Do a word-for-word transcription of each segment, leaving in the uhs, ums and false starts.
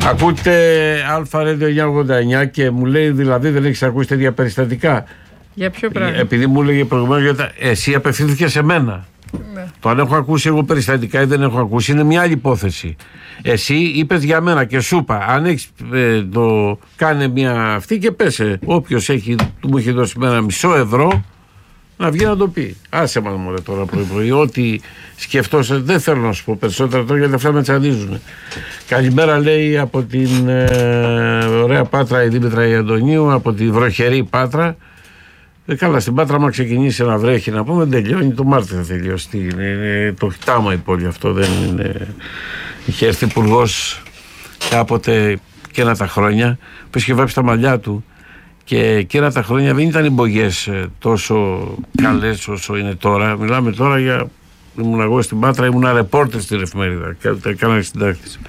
Ακούτε Αλφα Radio εννιακόσια ογδόντα εννιά και μου λέει δηλαδή δεν έχεις ακούσει τέτοια περιστατικά. Για ποιο πράγμα? Επειδή μου έλεγε προηγουμένως, εσύ απευθύνθηκε σε μένα. Ναι. Το αν έχω ακούσει εγώ περιστατικά ή δεν έχω ακούσει είναι μια άλλη υπόθεση. Εσύ είπες για μένα και σου είπα, αν έχεις ε, το κάνε μια αυτή και πέσε. Όποιος έχει, του μου έχει δώσει ένα μισό ευρώ να βγει να το πει. Άσε μας μωρέ τώρα πρωί πρωί. Ό,τι σκεφτόσαι, δεν θέλω να σου πω περισσότερα τώρα γιατί αυτά με τσαντίζουν. Καλημέρα λέει από την ε, ωραία Πάτρα η Δήμητρα η Αντωνίου, από τη βροχερή Πάτρα. Ε, καλά, στην Πάτρα, άμα ξεκινήσει να βρέχει, να πούμε, δεν τελειώνει. Το Μάρτιο θα τελειώσει. Είναι, είναι το χτάμα η πόλη αυτό. Δεν είναι. Είχε έρθει υπουργός κάποτε και ένα τα χρόνια, που είχε βάψει τα μαλλιά του. Και, και ένα τα χρόνια δεν ήταν οι μπογιές τόσο καλές όσο είναι τώρα. Μιλάμε τώρα για. Ήμουν εγώ στην Πάτρα, ήμουν ρεπόρτερ στην εφημερίδα. Έκανα συντάκτης.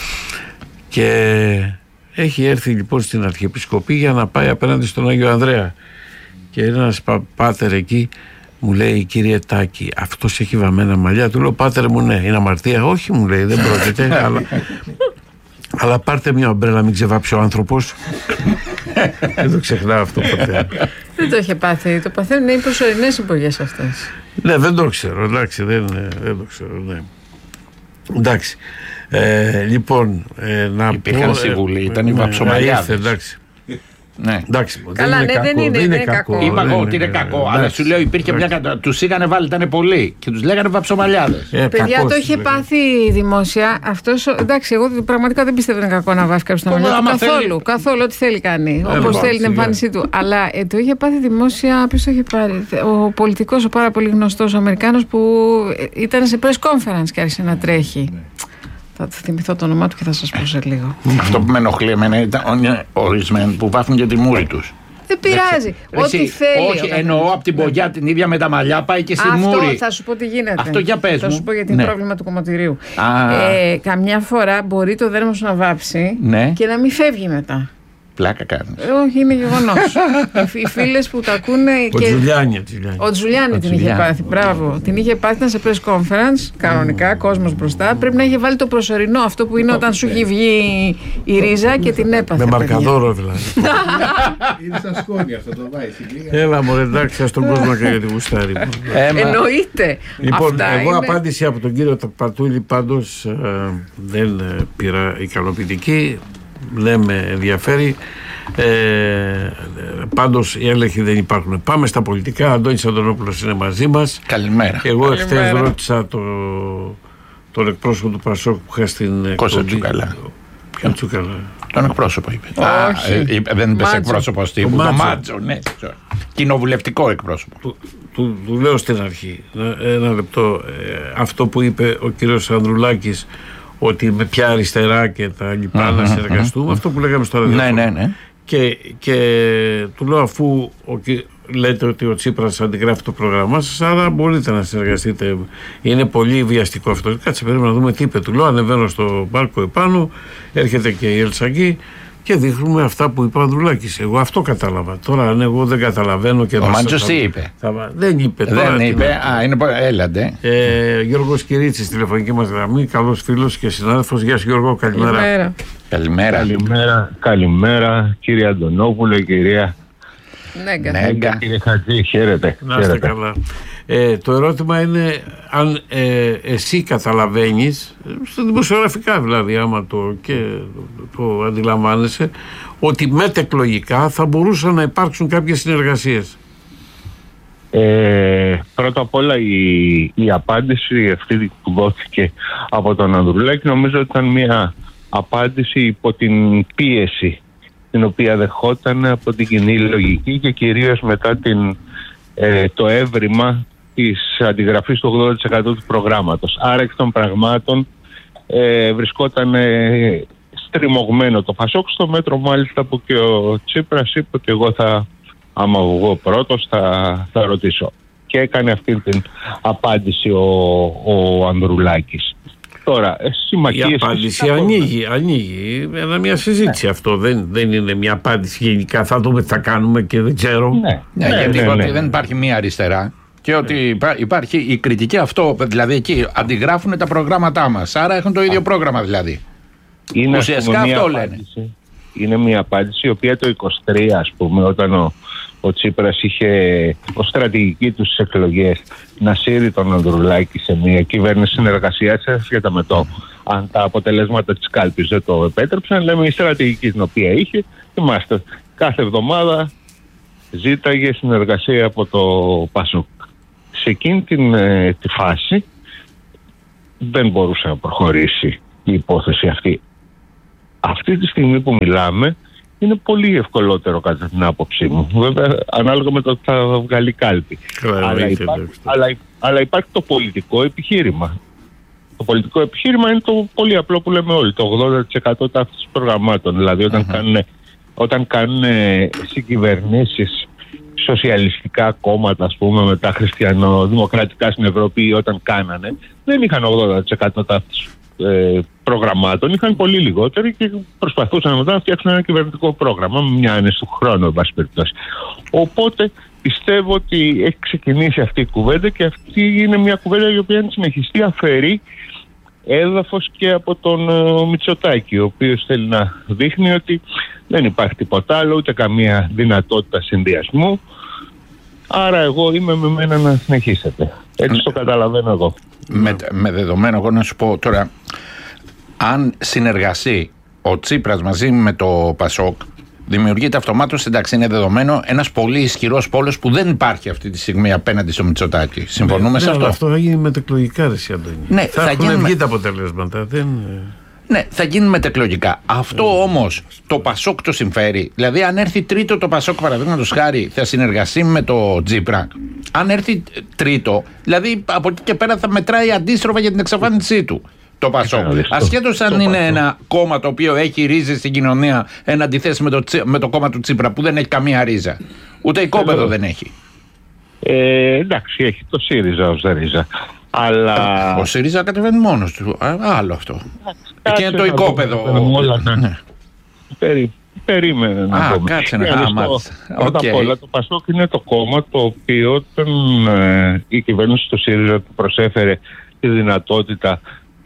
Και έχει έρθει λοιπόν στην Αρχιεπισκοπή για να πάει απέναντι στον Άγιο Ανδρέα. Και ένας πα, πάτερ εκεί μου λέει, κύριε Τάκη, αυτός έχει βαμμένα μαλλιά. Του λέω, πάτερ μου, ναι, είναι αμαρτία. Όχι, μου λέει, δεν πρόκειται. αλλά, αλλά πάρτε μια ομπρέλα, μην ξεβάψει ο άνθρωπος. Δεν το ξεχνάω αυτό ποτέ. Δεν το είχε πάθει. Το παθαίνουν οι προσωρινές εποχές αυτές. Ναι, δεν το ξέρω. Εντάξει, δεν, δεν το ξέρω. Ναι. Εντάξει. Ε, λοιπόν, ε, να υπήρχαν πω, στη Βουλή, ε, ήταν οι βαψομαλιάδες. Εντάξει. Ναι. Εντάξει, καλά, δεν ναι, είναι δεν κακό. είναι, Δεν είναι είναι κακό. κακό. Είπα δεν εγώ ότι είναι, είναι κακό, εντάξει, αλλά σου λέω υπήρχε εντάξει. μια κατα... τους είχαν βάλει, ήταν πολλοί και τους λέγανε βαψομαλιάδες. Ε, παιδιά, κακός, το είχε λέγανε. πάθει δημόσια. Αυτός, εντάξει, εγώ πραγματικά δεν πιστεύω είναι κακό να βάφει κάποιο τα μαλλιά του. Καθόλου, θέλει... καθόλου, ό,τι θέλει κάνει. Ε, Όπως θέλει την σιγά. εμφάνισή του. Αλλά ε, το είχε πάθει δημόσια. Ποιος το είχε πάρει? Ο πολιτικός, ο πάρα πολύ γνωστός Αμερικάνος που ήταν σε press conference και άρχισε να τρέχει. Θα θυμηθώ το όνομά του και θα σας πω σε λίγο. Αυτό που με ενοχλεί εμένα ήταν ορισμένοι που βάφουν και τη μούρη τους. Δεν πειράζει. Ό,τι Εσύ, θέλει. όχι, εννοώ από την πογιά την ίδια με τα μαλλιά πάει και στη Αυτό μούρη. θα σου πω τι γίνεται. Αυτό για πες θα μου. σου πω γιατί Ναι. είναι πρόβλημα του κομματηρίου. Α. Ε, καμιά φορά μπορεί το δέρμα σου να βάψει Ναι. και να μην φεύγει μετά. Πλάκα κάνεις. Ε, όχι, είναι γεγονός. Οι φίλες που τα ακούνε. Ο και... Τζουλιάνι. Ο Τζουλιάνι την είχε πάθει. Μπράβο. Την είχε πάθει, ήταν σε press conference. Κανονικά, κόσμος μπροστά. Πρέπει να είχε βάλει το προσωρινό. Αυτό που είναι όταν σου έχει βγει η ρίζα και την έπαθε. Με μαρκαδόρο δηλαδή. Είναι σαν σκόνη αυτό το βάει. Έλα μωρέ, εντάξει, στον κόσμο και για τη γουστάρι. Εννοείται. Λοιπόν, Αυτά εγώ είναι... απάντηση από τον κύριο Πατούλη πάντως ε, δεν ε, πήρα ικανοποιητική, δεν με ενδιαφέρει. Ε, πάντως οι έλεγχοι δεν υπάρχουν. Πάμε στα πολιτικά. Αντώνης Αντωνόπουλος είναι μαζί μας. Καλημέρα. Εγώ εχθές ρώτησα το, τον εκπρόσωπο του Πασόκ που είχα στην Κώστα Τσουκαλά. Ποιο Τσουκαλά? Τον εκπρόσωπο είπε. Όχι. Α, ε, είπε, δεν είπε Μάτζο. εκπρόσωπο τύπου. Το Το Μάτζο. Μάτζο, ναι. Κοινοβουλευτικό εκπρόσωπο. Του, του, του λέω στην αρχή ένα λεπτό, ε, αυτό που είπε ο κύριος Ανδρουλάκης ότι με ποια αριστερά και τα λοιπά να συνεργαστούμε, αυτό που λέγαμε στο ραδιόφωνο. Ναι, ναι, ναι. Και, και του λέω, αφού ο, λέτε ότι ο Τσίπρας αντιγράφει το πρόγραμμά σας, άρα μπορείτε να συνεργαστείτε. Είναι πολύ βιαστικό αυτό. Κάτσε, περίμενα να δούμε τι είπε. Του λέω, ανεβαίνω στο μπάρκο επάνω, έρχεται και η Ελσαγκή και δείχνουμε αυτά που είπε ο Ανδρουλάκης. Εγώ αυτό κατάλαβα. Τώρα, αν εγώ δεν καταλαβαίνω και Ο δεν Μάντζος τι είπε? Θα, δεν είπε. Τώρα, Δεν είπε. να... Α, είναι πο- έλαντε. Ε, Γιώργος Κυρίτσης, τηλεφωνική μας γραμμή. Καλός φίλος και συνάδελφος. Γεια σου, Γιώργο, καλημέρα. Καλημέρα. Καλημέρα. Καλημέρα, καλημέρα κύριε Αντωνόπουλο, κυρία Νέγκα. Νέγκα. κύριε Χατζή, χαίρετε. Να είστε χαίρετε. καλά. Ε, το ερώτημα είναι αν ε, εσύ καταλαβαίνεις, στα δημοσιογραφικά δηλαδή, άμα το, και, το, το αντιλαμβάνεσαι, ότι μετεκλογικά θα μπορούσαν να υπάρξουν κάποιες συνεργασίες. Ε, πρώτα απ' όλα η, η απάντηση αυτή που δόθηκε από τον Ανδρουλάκη νομίζω ότι ήταν μια απάντηση υπό την πίεση την οποία δεχόταν από την κοινή λογική και κυρίως μετά την, ε, το έβριμα της αντιγραφής του ογδόντα τοις εκατό του προγράμματος. Άρα εκ των πραγμάτων ε, βρισκόταν ε, στριμωγμένο το Πασόκ, στο μέτρο μάλιστα που και ο Τσίπρας είπε ότι εγώ θα, άμα εγώ πρώτος θα, θα ρωτήσω. Και έκανε αυτή την απάντηση ο, ο Ανδρουλάκης. Τώρα, Η απάντηση ανοίγει, ανοίγει ένα, μια συζήτηση. Ναι. Αυτό δεν, δεν είναι μια απάντηση γενικά. Θα δούμε τι θα κάνουμε και δεν ξέρω. Ναι, ναι, ναι, γιατί ναι, ναι, ότι ναι. δεν υπάρχει μία αριστερά και ότι υπάρχει η κριτική αυτό. Δηλαδή εκεί αντιγράφουν τα προγράμματά μας. Άρα έχουν το ίδιο πρόγραμμα δηλαδή. Είναι ουσιαστικά μια αυτό απάντηση, λένε. είναι μια απάντηση η οποία το είκοσι τρία, ας πούμε, όταν ο, ο Τσίπρας είχε ως στρατηγική του στις εκλογές να σύρει τον Ανδρουλάκη σε μια κυβέρνηση συνεργασίας ασχετά με το αν τα αποτελέσματα της κάλπης δεν το επέτρεψαν, λέμε η στρατηγική την οποία είχε, θυμάστε, κάθε εβδομάδα ζήταγε συνεργασία από το ΠΑΣΟΚ. Σε εκείνη την, ε, τη φάση δεν μπορούσε να προχωρήσει η υπόθεση αυτή. Αυτή τη στιγμή που μιλάμε είναι πολύ ευκολότερο κατά την άποψή μου. Βέβαια ανάλογα με το ότι θα βγάλει κάλπη. Αλλά υπάρχει, αλλά, αλλά υπάρχει το πολιτικό επιχείρημα. Το πολιτικό επιχείρημα είναι το πολύ απλό που λέμε όλοι. Το ογδόντα τοις εκατό ταύτισης προγραμμάτων. Δηλαδή όταν uh-huh. κάνουν, όταν κάνουν συγκυβερνήσεις σοσιαλιστικά κόμματα, ας πούμε, με τα χριστιανοδημοκρατικά στην Ευρώπη, ή όταν κάνανε, δεν είχαν ογδόντα τοις εκατό ταύτισης ε, προγραμμάτων, είχαν πολύ λιγότεροι και προσπαθούσαν μετά να φτιάξουν ένα κυβερνητικό πρόγραμμα με μια άνεση του χρόνου, εν πάση περιπτώσει. Οπότε πιστεύω ότι έχει ξεκινήσει αυτή η κουβέντα και αυτή είναι μια κουβέντα η οποία αν συνεχιστεί αφαιρεί έδαφος και από τον uh, Μητσοτάκη, ο οποίος θέλει να δείχνει ότι δεν υπάρχει τίποτα άλλο, ούτε καμία δυνατότητα συνδυασμού. Άρα εγώ είμαι με μένα να συνεχίσετε. Έτσι το καταλαβαίνω εγώ. Με, με δεδομένο, εγώ να σου πω τώρα, αν συνεργαστεί ο Τσίπρας μαζί με το ΠΑΣΟΚ, δημιουργείται αυτομάτως, εντάξει, είναι δεδομένο, ένας πολύ ισχυρός πόλος που δεν υπάρχει αυτή τη στιγμή απέναντι στο Μητσοτάκη. Συμφωνούμε ναι, σε ναι, αυτό. Αυτό θα γίνει μετεκλογικά, ρε Αντώνη. Ναι, θα, θα έχουν βγει με... τα αποτελέσματα. Δεν... Ναι, θα γίνει μετεκλογικά. Αυτό yeah. όμως το ΠΑΣΟΚ το συμφέρει. Δηλαδή, αν έρθει τρίτο το ΠΑΣΟΚ, παραδείγματος χάρη, θα συνεργαστεί με το Τσίπρα. Αν έρθει τρίτο, δηλαδή από εκεί και πέρα θα μετράει αντίστροφα για την εξαφάνισή του. Το ΠΑΣΟΚ. Ασχέτως αν είναι ένα κόμμα το οποίο έχει ρίζες στην κοινωνία εν αντιθέσει με το, με το κόμμα του Τσίπρα που δεν έχει καμία ρίζα. Ούτε οικόπεδο δεν έχει. Ε, εντάξει, έχει το ΣΥΡΙΖΑ ως ρίζα. Αλλά... Ο ΣΥΡΙΖΑ κατεβαίνει μόνος του. Α, άλλο αυτό. Εκεί είναι το οικόπεδο. Ναι. Περί, περίμενε να Α, πούμε. κάτσε να μάθει. Πρώτα απ' όλα το ΠΑΣΟΚ είναι το κόμμα το οποίο όταν ε, η κυβέρνηση του ΣΥΡΙΖΑ του προσέφερε τη δυνατότητα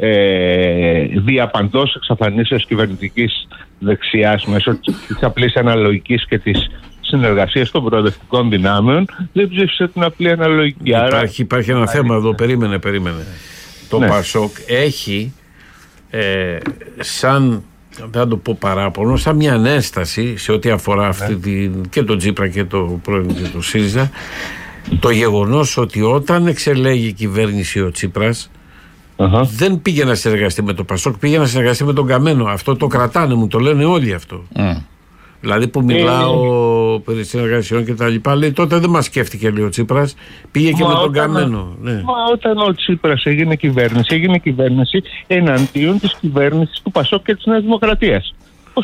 ε, διαπαντός εξαφανίσεως κυβερνητικής δεξιάς μέσω της απλής αναλογικής και της συνεργασίας των προοδευτικών δυνάμεων, δεν ψήφισε την απλή αναλογική. Υπάρχει, Άρα... υπάρχει ένα θέμα εδώ, περίμενε, περίμενε. Το ναι. ΠΑΣΟΚ έχει ε, σαν, δεν το πω παράπονο, σαν μια ανέσταση σε ό,τι αφορά αυτή ναι. τη, και τον Τσίπρα και το πρώην και το ΣΥΡΙΖΑ, το γεγονός ότι όταν εξελέγει η κυβέρνηση ο Τσίπρας uh-huh. δεν πήγε να συνεργαστεί με το ΠΑΣΟΚ, πήγε να συνεργαστεί με τον Καμένο. Αυτό το κρατάνε, μου το λένε όλοι αυτό. Mm. Δηλαδή που μιλάω ε, περί συνεργασιών και τα λοιπά, λέει τότε δεν μας σκέφτηκε, λέει ο Τσίπρας, πήγε και μα με τον όταν, Καμένο. Ναι. Μα όταν ο Τσίπρας έγινε κυβέρνηση, έγινε κυβέρνηση εναντίον της κυβέρνησης του ΠΑΣΟΚ και της Νέας Δημοκρατίας.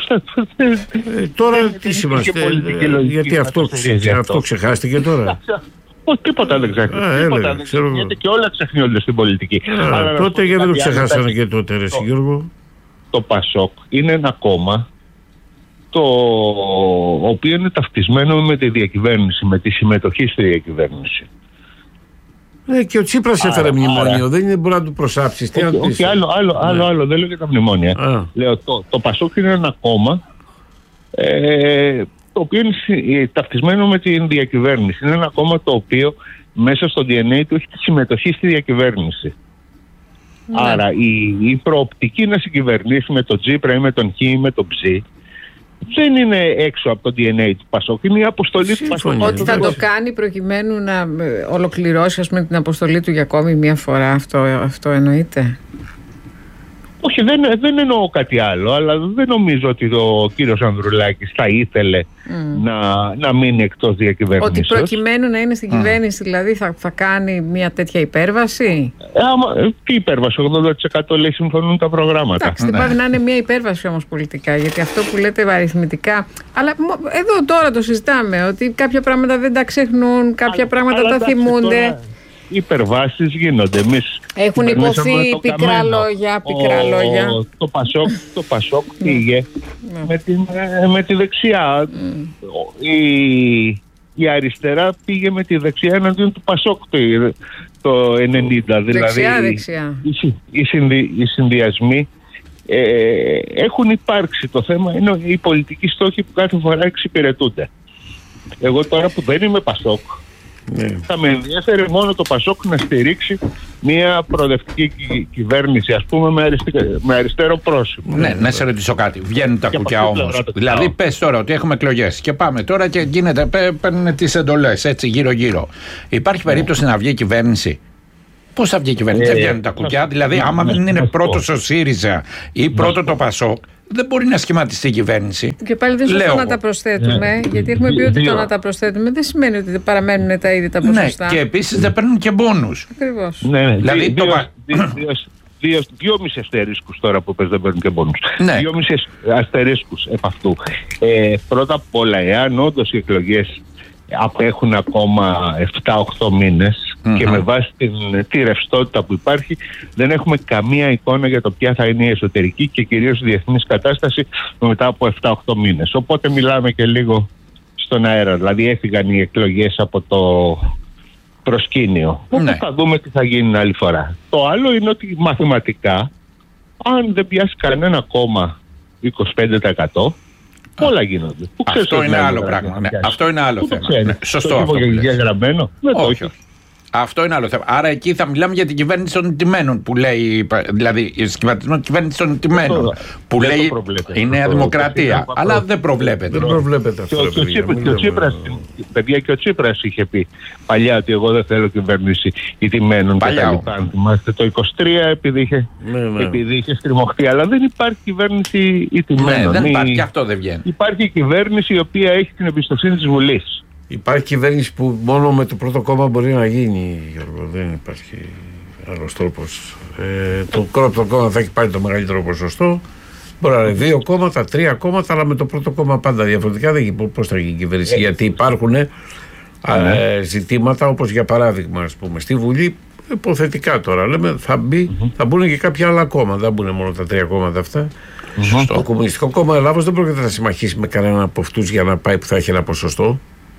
Ε, τώρα τι σημασία, ε, γιατί αυτό, αυτό ξεχάστηκε τώρα. Όχι, τίποτα δεν ξεχνιόνται. Γιατί και όλα ξεχνιόνται στην πολιτική. Α, αλλά τότε γιατί δεν το ξεχάσανε και τότε, ρε Γιώργο. Το ΠΑΣΟΚ είναι ένα κόμμα το οποίο είναι ταυτισμένο με τη διακυβέρνηση, με τη συμμετοχή στη διακυβέρνηση. Ναι, και ο Τσίπρας έφερε μνημόνιο, δεν είναι μπορεί να του προσάψεις. Όχι, όχι, άλλο, άλλο, άλλο, ναι. άλλο, δεν λέω για τα μνημόνια. Α. Λέω, το, το ΠΑΣΟΚ είναι ένα κόμμα ε, το οποίο είναι ταυτισμένο με τη διακυβέρνηση. Είναι ένα κόμμα το οποίο μέσα στο ντι εν έι του έχει τη συμμετοχή στη διακυβέρνηση. Ναι. Άρα η, η προοπτική να συγκυβερνήσει με τον Τσίπρα ή με τον Χ ή με τον Ψ δεν είναι έξω από το ντι εν έι του ΠΑΣΟΚ, είναι η αποστολή του ΠΑΣΟΚ. Ότι θα το κάνει προκειμένου να ολοκληρώσει, ας πούμε, την αποστολή του για ακόμη μία φορά, αυτό, αυτό εννοείται. Όχι, δεν, δεν εννοώ κάτι άλλο, αλλά δεν νομίζω ότι ο κύριος Ανδρουλάκης θα ήθελε mm. να, να μείνει εκτός διακυβέρνησης. Ότι προκειμένου να είναι στην κυβέρνηση, mm. δηλαδή θα, θα κάνει μια τέτοια υπέρβαση. Ε, άμα, τι υπέρβαση, ογδόντα τοις εκατό λέει συμφωνούν τα προγράμματα. Εντάξει, δεν πάει να είναι μια υπέρβαση όμως πολιτικά, γιατί αυτό που λέτε αριθμητικά. Αλλά εδώ τώρα το συζητάμε, ότι κάποια πράγματα δεν τα ξεχνούν, κάποια α, πράγματα αλλά, τα εντάξει, θυμούνται. Τώρα... υπερβάσεις γίνονται. Εμείς έχουν υποθεί πικρά λόγια, πικρά ο, λόγια. Το Πασόκ, το Πασόκ πήγε με, την, με τη δεξιά. Mm. Η, η αριστερά πήγε με τη δεξιά εναντίον του Πασόκ το, το ενενήντα. Δεξιά, δηλαδή δεξιά. Οι, οι, συνδυ, οι συνδυασμοί Ε, έχουν υπάρξει. Το θέμα είναι οι πολιτικοί στόχοι που κάθε φορά εξυπηρετούνται. Εγώ τώρα που δεν είμαι Πασόκ, ναι, θα με ενδιαφέρει μόνο το Πασόκ να στηρίξει μια προοδευτική κυ- κυβέρνηση, ας πούμε, με, αριστη... με αριστερό πρόσωπο. Ναι, να σε ρωτήσω κάτι. Βγαίνουν τα κουκιά όμως. Δηλαδή, πες τώρα ότι έχουμε εκλογές και πάμε τώρα και γίνεται, παίρνουν τις εντολές έτσι γύρω-γύρω. Υπάρχει περίπτωση να βγει η κυβέρνηση? Πώς θα βγει η κυβέρνηση? Δεν ε, βγαίνουν τα κουκιά. Δηλαδή, άμα δεν είναι πρώτος ο ΣΥΡΙΖΑ ή πρώτο το ΠΑΣΟΚ, δεν μπορεί να σχηματιστεί η κυβέρνηση. Και πάλι δεν σωστό να τα προσθέτουμε, ναι, γιατί έχουμε πει ότι το να τα προσθέτουμε δεν σημαίνει ότι παραμένουν τα ίδια τα ποσοστά. Ναι, και επίσης δεν παίρνουν και μπόνους. Ακριβώς. Ναι, ναι. Δηλαδή, δύο, το... δύο, δύο, δύο, δύο μισή αστερίσκους τώρα που πες δεν παίρνουν και μπόνους. Ναι. Δύο μισή αστερίσκους επ' αυτού. Ε, πρώτα απ' όλα, εάν όντως οι εκλογές απέχουν ακόμα επτά οκτώ μήνες mm-hmm. και με βάση την, τη ρευστότητα που υπάρχει δεν έχουμε καμία εικόνα για το ποια θα είναι η εσωτερική και κυρίως η διεθνής κατάσταση μετά από επτά οκτώ μήνες. Οπότε μιλάμε και λίγο στον αέρα, δηλαδή έφυγαν οι εκλογές από το προσκήνιο. Οπότε ναι, θα δούμε τι θα γίνει άλλη φορά. Το άλλο είναι ότι μαθηματικά αν δεν πιάσει κανένα κόμμα είκοσι πέντε τοις εκατό όλα γίνονται. Αυτό είναι άλλο πράγμα. Ναι. Αυτό είναι άλλο θέμα. Ναι. Σωστό αυτό. Γραμμένο. Όχι. Αυτό είναι άλλο θέμα. Άρα εκεί θα μιλάμε για την κυβέρνηση των τιμένων που λέει. Δηλαδή, η σχηματισμό τη κυβέρνηση των τιμένων που δεν λέει η Νέα Δημοκρατία. Αλλά δεν προβλέπεται. Δεν προβλέπεται αυτό. Και ο Τσίπρας, παιδιά, και ο Τσίπρας είχε πει παλιά ότι εγώ δεν θέλω κυβέρνηση ιτημένων. Παλιά. Θυμάστε το είκοσι τρία επειδή είχε, ναι, ναι. επειδή είχε στριμωχτεί. Αλλά δεν υπάρχει κυβέρνηση ιτημένων. Ναι, δεν υπάρχει, και αυτό δεν βγαίνει. Υπάρχει κυβέρνηση η οποία έχει την εμπιστοσύνη της Βουλής. Υπάρχει κυβέρνηση που μόνο με το πρώτο κόμμα μπορεί να γίνει, Γιώργο. Δεν υπάρχει άλλος τρόπος. Ε, το πρώτο κόμμα θα έχει πάρει το μεγαλύτερο ποσοστό. Μπορεί να είναι δύο κόμματα, τρία κόμματα, αλλά με το πρώτο κόμμα πάντα διαφορετικά δεν γίνει. Πώς θα γίνει η κυβέρνηση? Ε, Γιατί υπάρχουν ε, ε, ζητήματα όπως για παράδειγμα, ας πούμε, στη Βουλή, υποθετικά τώρα λέμε, θα, μπει, mm-hmm. θα μπουν και κάποια άλλα κόμματα. Δεν μπουν μόνο τα τρία κόμματα αυτά. Mm-hmm. Το Κομμουνιστικό Κόμμα Ελλάδος δεν πρόκειται να συμμαχίσει με κανέναν από αυτούς για να πάει που θα έχει ένα ποσοστό.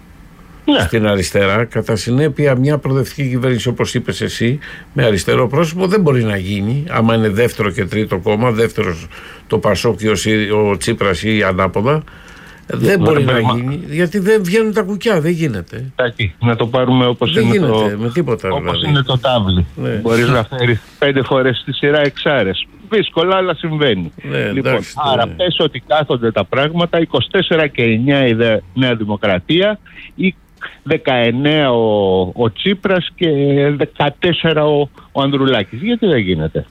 Ναι. Στην αριστερά. Κατά συνέπεια, μια προοδευτική κυβέρνηση, όπως είπες εσύ, με αριστερό πρόσωπο δεν μπορεί να γίνει. Άμα είναι δεύτερο και τρίτο κόμμα, δεύτερος το Πασόκ ή ο, ο Τσίπρας ή ανάποδα, δεν Μα μπορεί να μα... γίνει, γιατί δεν βγαίνουν τα κουκιά, δεν γίνεται. Τάκη, να το πάρουμε όπως δεν είναι, γίνεται, το... με τίποτα, όπως δηλαδή. είναι το τάβλι. Ναι. Μπορείς να φέρεις πέντε φορές στη σειρά εξάρες. Δύσκολα, αλλά συμβαίνει. Ναι, λοιπόν, εντάξει, άρα ναι. πες ότι κάθονται τα πράγματα, είκοσι τέσσερα και εννιά η Νέα Δημοκρατία, ή δεκαεννέα ο, ο Τσίπρας και δεκατέσσερα ο, ο Ανδρουλάκης. Γιατί δεν γίνεται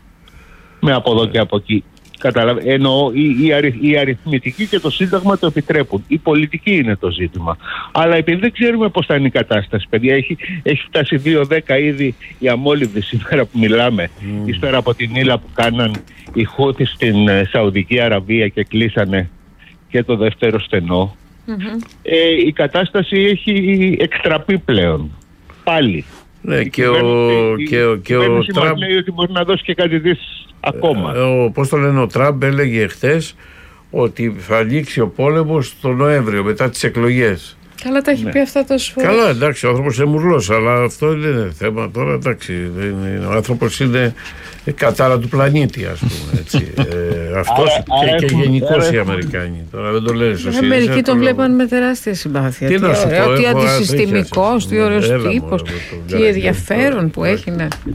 με από εδώ και από εκεί? Καταλαβα... Εννοώ η, η, αρι, η αριθμητική και το Σύνταγμα το επιτρέπουν. Η πολιτική είναι το ζήτημα. Αλλά επειδή δεν ξέρουμε πώς θα είναι η κατάσταση, παιδιά, έχει, έχει φτάσει δύο δέκα ήδη η Αμόλυβδη σήμερα που μιλάμε, mm. ύστερα από την ύλα που κάναν οι Χούθοι στην ε, Σαουδική Αραβία και κλείσανε και το δεύτερο στενό. Mm-hmm. Ε, η κατάσταση έχει εκτραπεί πλέον. Πάλι. Ναι, και ο, και ο, και ο Τραμπ λέει ότι μπορεί να δώσει και κάτι δις ακόμα. Ε, ο, πώς το λένε, ο Τραμπ έλεγε χτες ότι θα λήξει ο πόλεμος τον Νοέμβριο μετά τις εκλογές. Καλά τα έχει ναι. πει αυτά τόσες φορές. Καλά, εντάξει, ο άνθρωπος είναι μουρλός, αλλά αυτό δεν είναι θέμα τώρα, εντάξει. Δεν είναι, ο άνθρωπος είναι κατάρα του πλανήτη, ας πούμε. Έτσι. ε, αυτός άρα, και, και γενικώς οι Αμερικάνοι. Τώρα δεν το λένε στο ΣΥΡΙΖΑ. Οι Αμερικοί τον βλέπαν με τεράστια συμπάθεια. Τι να σου πω, ότι αντισυστημικός, τι ωραίος τύπος, τι ενδιαφέρον που έχει.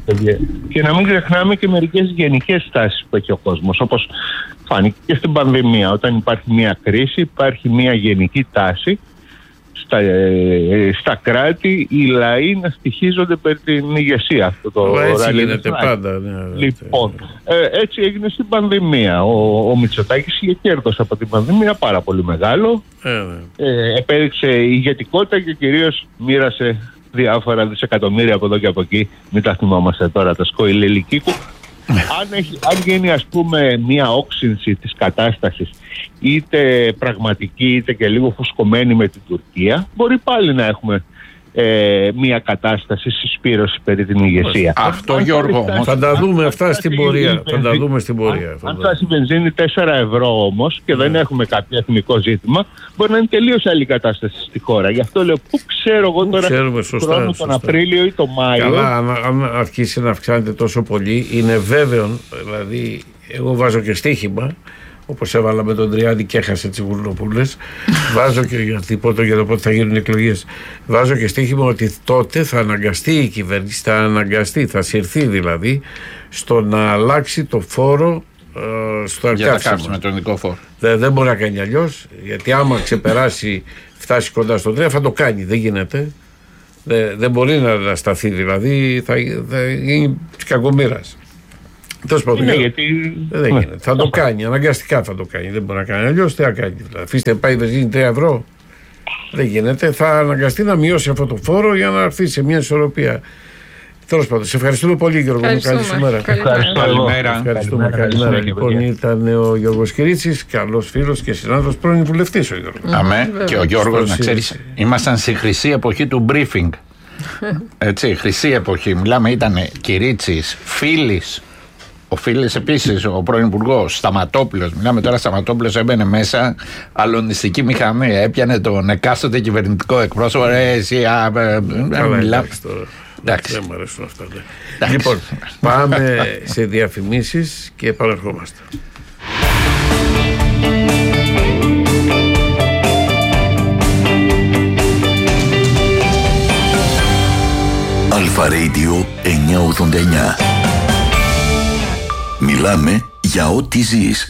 Και να μην ξεχνάμε και μερικές γενικές τάσεις που έχει ο κόσμος, όπως φάνηκε και στην πανδημία. Όταν υπάρχει μια κρίση, υπάρχει μια γενική τάση Στα, ε, στα κράτη οι λαοί να στοιχίζονται περί την ηγεσία. Αυτό το έτσι γίνεται πάντα. Ναι, λοιπόν, ε, έτσι έγινε στην πανδημία. Ο, ο Μητσοτάκης είχε κέρδος από την πανδημία πάρα πολύ μεγάλο. Ε, ε, επέδειξε ηγετικότητα και κυρίως μοίρασε διάφορα δισεκατομμύρια από εδώ και από εκεί. Μην τα θυμόμαστε τώρα τα σκοηλελικίκου. αν, έχει, αν γίνει, ας πούμε, μια όξυνση της κατάστασης, είτε πραγματική είτε και λίγο φουσκωμένη με την Τουρκία, μπορεί πάλι να έχουμε ε, μια κατάσταση συσπήρωση περί την ηγεσία. Αυτό, αν Γιώργο, φτάσει, θα τα δούμε αυτά στην πορεία. Θα τα δούμε στην πορεία. Αν, αν φτάσει η βενζίνη τέσσερα ευρώ όμως και yeah. δεν έχουμε κάποιο εθνικό ζήτημα, μπορεί να είναι τελείως άλλη κατάσταση στη χώρα. Γι' αυτό λέω, πού ξέρω εγώ τώρα Ξέρουμε, σωστά, χρόνο σωστά. τον Απρίλιο ή τον Μάιο. Καλά, αν, αν αρχίσει να αυξάνεται τόσο πολύ, είναι βέβαιο, δηλαδή εγώ βάζω και στοίχημα, όπως έβαλα με τον Τριάδη και έχασε τις Γουρνοπούλες. Βάζω και γιατί πότε, για το πότε θα γίνουν εκλογές. Βάζω και στοίχημα ότι τότε θα αναγκαστεί η κυβέρνηση, θα αναγκαστεί, θα συρθεί δηλαδή, στο να αλλάξει το φόρο ε, στο καύσιμο. τον ειδικό φόρο. Δεν, δεν μπορεί να κάνει αλλιώς, γιατί άμα ξεπεράσει, φτάσει κοντά στο τρία, θα το κάνει. Δεν γίνεται. Δεν, δεν μπορεί να σταθεί, δηλαδή θα, θα γίνει της κακομοίρας. Τέλος πάντων, ναι, γιατί... δεν γίνεται. Θα το κάνει, αναγκαστικά θα το κάνει. Δεν μπορεί να κάνει αλλιώς. Τι να κάνει. Αφήστε πάει η βενζίνη τρία ευρώ. Δεν γίνεται. Θα αναγκαστεί να μειώσει αυτό το φόρο για να έρθει σε μια ισορροπία. Τέλος πάντων, σε ευχαριστούμε πολύ, Γιώργο. Καλή σήμερα. Καλημέρα. Ευχαριστούμε. Καλημέρα. Λοιπόν, ήταν ο Γιώργος Κυρίτσης, καλός φίλος και συνάδελφος, πρώην βουλευτής ο Γιώργος. Αμέ. Και ο Γιώργος, να ξέρεις, ήμασταν στη χρυσή εποχή του briefing. Έτσι, χρυσή εποχή. Μιλάμε, ήταν Κυρίτσης, Φίλης. Ο Φίλης επίσης, ο πρώην υπουργός, Σταματόπουλος. Μιλάμε τώρα, Σταματόπουλος έμπαινε μέσα, αλωνιστική μηχανή, έπιανε τον εκάστοτε κυβερνητικό εκπρόσωπο. Ρε, εσύ, α, μιλάμε. Εντάξει. Δεν μου αρέσουν αυτά. Ναι. Λοιπόν, πάμε σε διαφημίσεις και επαναρχόμαστε. Αλφα Radio εννιακόσια ογδόντα εννιά. Μιλάμε για ό,τι ζεις.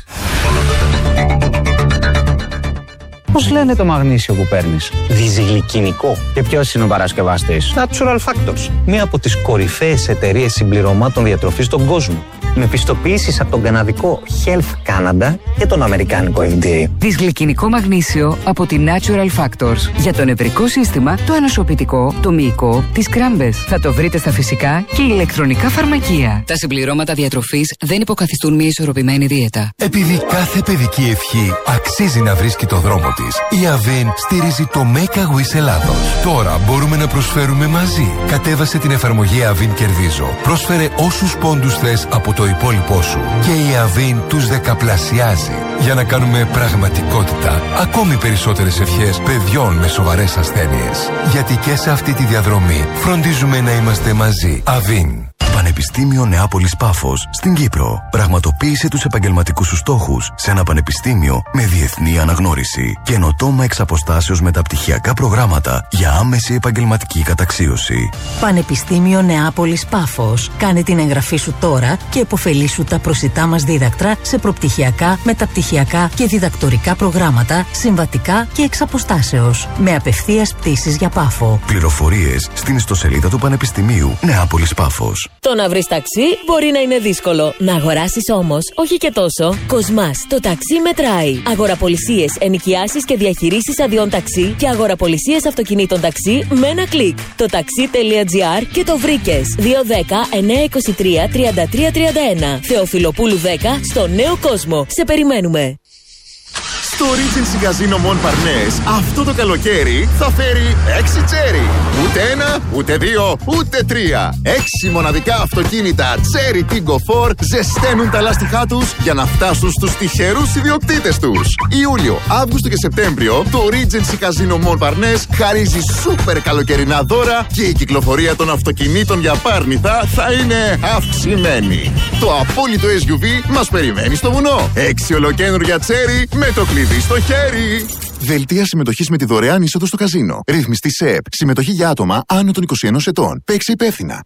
Πώς λένε το μαγνήσιο που παίρνεις? Διζυγλικινικό. Και ποιος είναι ο παρασκευαστής? Natural Factors. Μία από τις κορυφαίες εταιρείες συμπληρωμάτων διατροφής στον κόσμο. Με πιστοποιήσεις από τον καναδικό Health Canada και τον αμερικάνικο εφ ντι έι. Δυσγλυκινικό μαγνήσιο από τη Natural Factors. Για το νευρικό σύστημα, το ανοσοποιητικό, το μυϊκό, τις κράμπες. Θα το βρείτε στα φυσικά και ηλεκτρονικά φαρμακεία. Τα συμπληρώματα διατροφής δεν υποκαθιστούν μια ισορροπημένη δίαιτα. Επειδή κάθε παιδική ευχή αξίζει να βρίσκει το δρόμο της, η Αβίν στηρίζει το Make a Wish Ελλάδος. Τώρα μπορούμε να προσφέρουμε μαζί. Κατέβασε την εφαρμογή Αβίν Κερδίζω. Πρόσφερε όσους πόντους θες από το υπόλοιπό σου και η Αβίν τους δεκαπλασιάζει για να κάνουμε πραγματικότητα ακόμη περισσότερες ευχές παιδιών με σοβαρές ασθένειες. Γιατί και σε αυτή τη διαδρομή φροντίζουμε να είμαστε μαζί. Αβίν. Πανεπιστήμιο Νεάπολης Πάφος στην Κύπρο. Πραγματοποίησε τους επαγγελματικούς σου στόχους σε ένα πανεπιστήμιο με διεθνή αναγνώριση. Καινοτόμα εξ αποστάσεως μεταπτυχιακά προγράμματα για άμεση επαγγελματική καταξίωση. Πανεπιστήμιο Νεάπολης Πάφος. Κάνε την εγγραφή σου τώρα και επωφελήσου τα προσιτά μας δίδακτρα σε προπτυχιακά, μεταπτυχιακά και διδακτορικά προγράμματα, συμβατικά και εξ αποστάσεως. Με απευθείας πτήσεις για Πάφο. Πληροφορίες στην ιστοσελίδα του Πανεπιστημίου Νεάπολης Πάφος. Το να βρεις ταξί μπορεί να είναι δύσκολο. Να αγοράσεις όμως, όχι και τόσο. Κοσμάς, το ταξί μετράει. Αγοραπολισίες, ενοικιάσεις και διαχειρήσεις αδειών ταξί και αγοραπολισίες αυτοκινήτων ταξί με ένα κλικ. Το ταξί.gr και το βρήκες. δύο ένα μηδέν εννιά δύο τρία τριάντα τρία τριάντα ένα. Θεοφιλοπούλου δέκα στο Νέο Κόσμο. Σε περιμένουμε. Στο Regency Casino Montparnasse αυτό το καλοκαίρι θα φέρει έξι τσέρι. Ούτε ένα, ούτε δύο, ούτε τρία. Έξι μοναδικά αυτοκίνητα Cherry Tiggo φορ ζεσταίνουν τα λάστιχά τους για να φτάσουν στους τυχερούς ιδιοκτήτες τους. Ιούλιο, Αύγουστο και Σεπτέμβριο το Regency Casino Montparnasse χαρίζει σούπερ καλοκαιρινά δώρα και η κυκλοφορία των αυτοκινήτων για πάρνηθα θα είναι αυξημένη. Το απόλυτο ες γιου βι μας περιμένει στο βουνό. Έξι ολοκαίνουργια Cherry με το κλειδί στο χέρι. Δελτία συμμετοχής με τη δωρεάν είσοδο στο καζίνο. Ρύθμιστη ΣΕΠ. Συμμετοχή για άτομα άνω των είκοσι ενός ετών. Παίξε υπεύθυνα.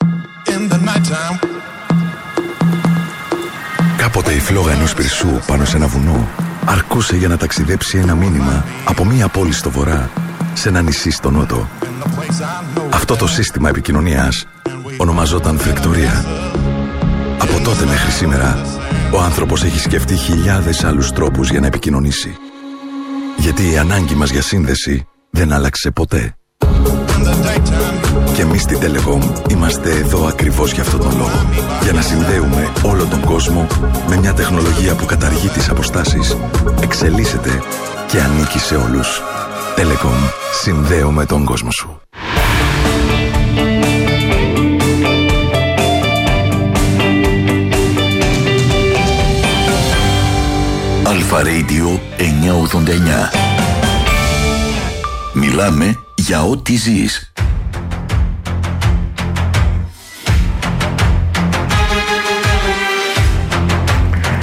Κάποτε η φλόγα ενός πυρσού πάνω σε ένα βουνό αρκούσε για να ταξιδέψει ένα μήνυμα από μία πόλη στο βορρά σε ένα νησί στο νότο. Αυτό το σύστημα επικοινωνίας ονομαζόταν Φεκτορία. Από τότε μέχρι σήμερα ο άνθρωπος έχει σκεφτεί χιλιάδες άλλους τρόπους για να επικοινωνήσει. Γιατί η ανάγκη μας για σύνδεση δεν άλλαξε ποτέ. Και εμείς στην Telecom είμαστε εδώ ακριβώς για αυτόν τον λόγο. Για να συνδέουμε όλο τον κόσμο με μια τεχνολογία που καταργεί τις αποστάσεις, εξελίσσεται και ανήκει σε όλους. Telecom. Συνδέουμε τον κόσμο σου. Αλφα Radio εννιακόσια ογδόντα εννιά. Μιλάμε για ό,τι ζεις.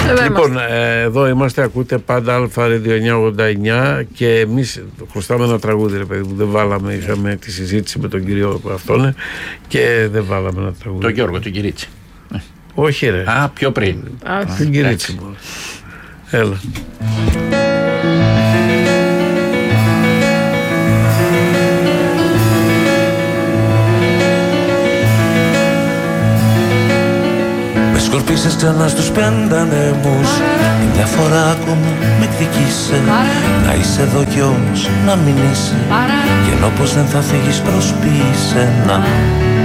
Λοιπόν, ε, εδώ είμαστε, ακούτε πάντα Αλφα Radio εννιακόσια ογδόντα εννιά και εμείς χρωστάμε ένα τραγούδι, ρε παιδί μου. Δεν βάλαμε, είχαμε τη συζήτηση με τον κύριο αυτόν και δεν βάλαμε ένα τραγούδι. Το Γιώργο, τον Κυρίτσι. Όχι, ρε. Α, πιο πριν. Α, τον Κυρίτσι. Έλα. Με σκορπίσες ξανά στους πέντε ανέμους και μια φορά ακόμα με εκδικήσε. Να είσαι εδώ κι όμως να μην είσαι, και ενώ πως δεν θα φύγεις προσποιείσαι να